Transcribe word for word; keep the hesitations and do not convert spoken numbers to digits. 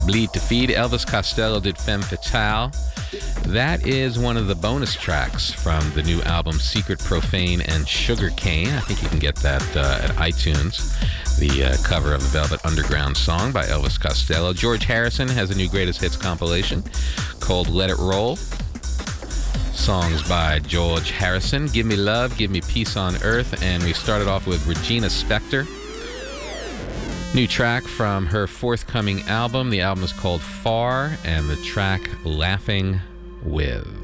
Bleed to Feed. Elvis Costello did Femme Fatale. That is one of the bonus tracks from the new album Secret, Profane, and Sugar Cane. I think you can get that uh, at iTunes. The uh, cover of the Velvet Underground song by Elvis Costello. George Harrison has a new greatest hits compilation called Let It Roll. Songs by George Harrison. Give Me Love, Give Me Peace on Earth. And we started off with Regina Spektor. New track from her forthcoming album. The album is called Far, and the track Laughing With.